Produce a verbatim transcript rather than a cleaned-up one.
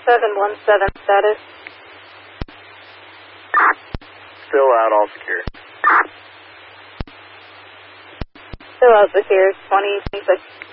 seven one seven status. Still out, all secure. Still out secure, twenty, twenty-six.